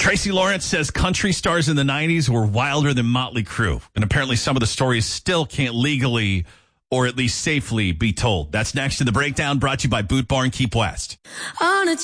Tracy Lawrence says country stars in the 90s were wilder than Motley Crue. And apparently some of the stories still can't legally or at least safely be told. That's next in the breakdown, brought to you by Boot Barn Keep West.